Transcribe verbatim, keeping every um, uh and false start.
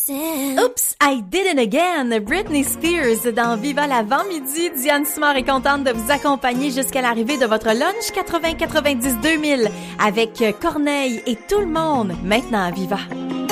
Oops, I did it again! Britney Spears dans Viva l'avant-midi. Diane Simard est contente de vous accompagner jusqu'à l'arrivée de votre lunch quatre-vingts quatre-vingt-dix deux mille avec Corneille et tout le monde maintenant à Viva.